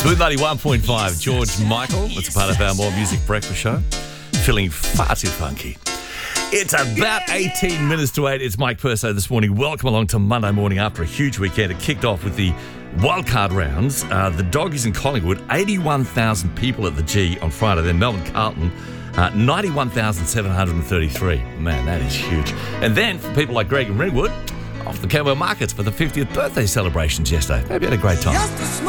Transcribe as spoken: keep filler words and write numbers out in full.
Smooth ninety-one point five, George Michael. It's a part of our More Music Breakfast show. Feeling far too funky. It's about eighteen minutes to eight. It's Mike Perso this morning. Welcome along to Monday morning after a huge weekend. It kicked off with the wildcard rounds. Uh, the Doggies in Collingwood, eighty-one thousand people at the G on Friday. Then Melbourne Carlton, uh, ninety-one thousand seven hundred thirty-three. Man, that is huge. And then for people like Greg and Redwood, off the Camberwell Markets for the fiftieth birthday celebrations yesterday. Maybe you had a great time.